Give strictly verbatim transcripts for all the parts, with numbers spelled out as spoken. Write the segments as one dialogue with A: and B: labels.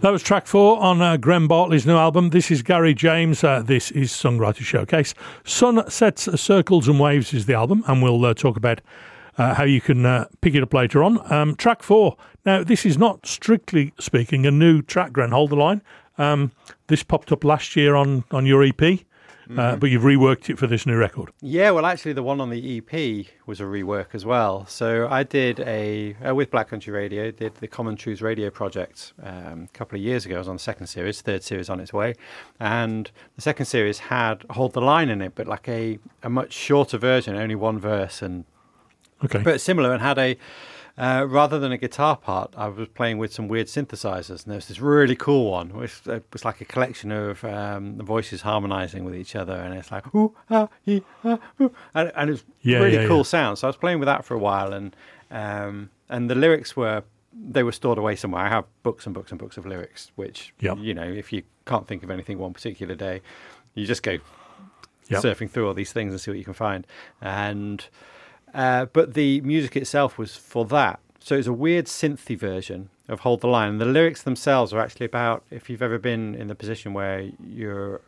A: That was track four on uh, Graham Bartley's new album. This is Gary James. Uh, this is Songwriter Showcase. Sunsets, Circles and Waves is the album, and we'll uh, talk about uh, how you can uh, pick it up later on. Um, track four. Now, this is not, strictly speaking, a new track, Gren. Hold the line. Um, this popped up last year on, on your E P. Uh, mm-hmm. But you've reworked it for this new record.
B: Yeah, well, actually, the one on the E P was a rework as well. So I did a, uh, with Black Country Radio, did the Common Truths Radio project um, a couple of years ago. I was on the second series, third series on its way. And the second series had Hold the Line in it, but like a, a much shorter version, only one verse, and
A: okay,
B: but similar, and had a, Uh, rather than a guitar part, I was playing with some weird synthesizers, and there was this really cool one, which uh, was like a collection of um, the voices harmonizing with each other, and it's like ooh ah he ah ooh, and, and it was
A: yeah,
B: really
A: yeah,
B: cool
A: yeah.
B: sound. So I was playing with that for a while, and um, and the lyrics were they were stored away somewhere. I have books and books and books of lyrics, which
A: yep.
B: you know, if you can't think of anything one particular day, you just go
A: yep.
B: surfing through all these things and see what you can find, and. Uh, but the music itself was for that. So it's a weird synthy version of Hold the Line. And the lyrics themselves are actually about, if you've ever been in the position where you're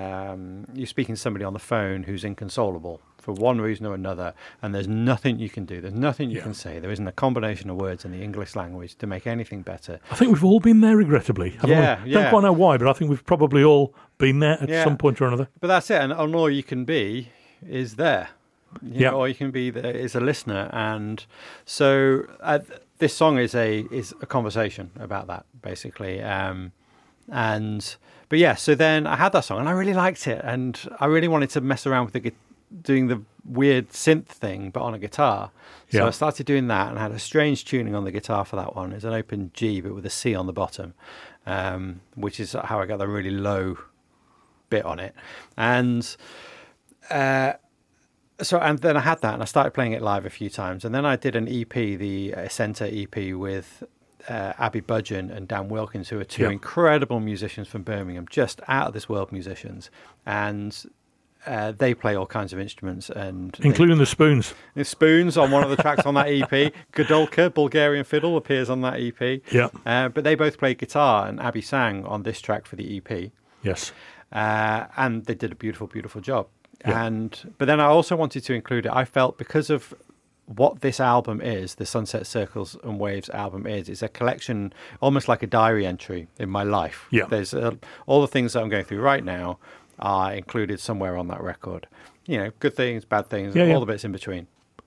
B: um, you're speaking to somebody on the phone who's inconsolable for one reason or another, and there's nothing you can do, there's nothing you
A: yeah.
B: can say, there isn't a combination of words in the English language to make anything better.
A: I think we've all been there, regrettably. Haven't
B: yeah,
A: we?
B: yeah.
A: Don't quite know why, but I think we've probably all been there at
B: yeah.
A: some point or another.
B: But that's it, and, and all you can be is there. You
A: yeah,
B: know, or you can be there is a listener, and so uh, this song is a is a conversation about that basically. Um, and but yeah, so then I had that song, and I really liked it, and I really wanted to mess around with the doing the weird synth thing, but on a guitar. So
A: yeah.
B: I started doing that, and had a strange tuning on the guitar for that one. It's an open G, but with a C on the bottom, um, which is how I got the really low bit on it, and. Uh, So and then I had that, and I started playing it live a few times, and then I did an E P, the Center E P, with uh, Abby Budgeon and Dan Wilkins, who are two
A: yep.
B: incredible musicians from Birmingham, just out of this world musicians, and uh, they play all kinds of instruments, and
A: including
B: they,
A: the spoons.
B: The spoons on one of the tracks on that E P. Godolka, Bulgarian fiddle, appears on that E P.
A: Yeah,
B: uh, but they both played guitar, and Abby sang on this track for the E P.
A: Yes,
B: uh, and they did a beautiful, beautiful job.
A: Yeah.
B: And but then I also wanted to include it. I felt because of what this album is, the Sunset Circles and Waves album is, it's a collection, almost like a diary entry in my life.
A: Yeah.
B: There's uh, all the things that I'm going through right now are included somewhere on that record. You know, good things, bad things,
A: yeah,
B: all
A: yeah.
B: the bits in between.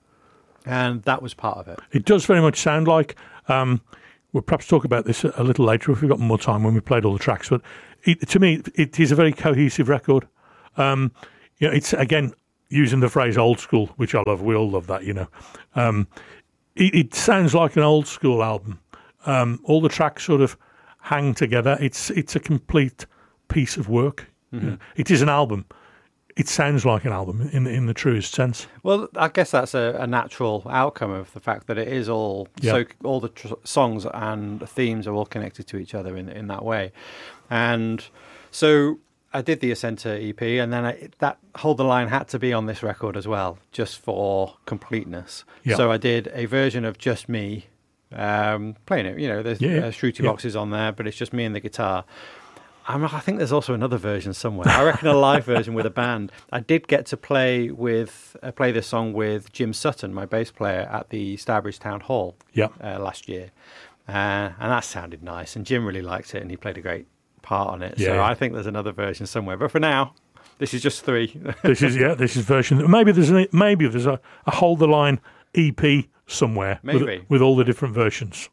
B: And that was part of it.
A: It does very much sound like. Um, we'll perhaps talk about this a little later if we've got more time when we played all the tracks. But it, to me, it is a very cohesive record. Um, You know, it's, again, using the phrase old school, which I love. We all love that, you know. Um, it, it sounds like an old school album. Um, all the tracks sort of hang together. It's it's a complete piece of work. Mm-hmm. You know. It is an album. It sounds like an album in, in the truest sense.
B: Well, I guess that's a, a natural outcome of the fact that it is all,
A: yeah.
B: so all the tr- songs and themes are all connected to each other in, in that way. And so... I did the Ascenta E P, and then I, that Hold the Line had to be on this record as well, just for completeness.
A: Yeah.
B: So I did a version of just me um, playing it. You know, there's
A: yeah, yeah.
B: uh, Shruti
A: yeah.
B: boxes on there, but it's just me and the guitar. I'm, I think there's also another version somewhere. I reckon a live version with a band. I did get to play with uh, play this song with Jim Sutton, my bass player, at the Stourbridge Town Hall
A: yeah.
B: uh, last year, uh, and that sounded nice. And Jim really liked it, and he played a great part on it.
A: Yeah,
B: so
A: yeah.
B: I think there's another version somewhere. But for now, this is just three.
A: this is yeah. This is version. Maybe there's an, maybe there's a, a Hold the Line E P somewhere.
B: Maybe
A: with, with all the different versions.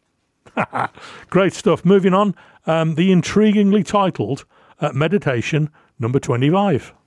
A: Great stuff. Moving on. Um, the intriguingly titled uh, Meditation Number twenty-five.